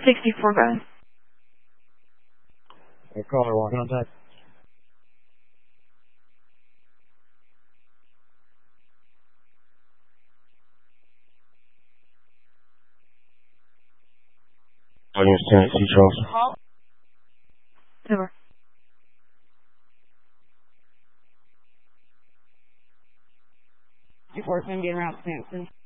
64, go ahead. Caller 1, contact. Lieutenant C. Charles. Over. Enforcement getting around Sampson.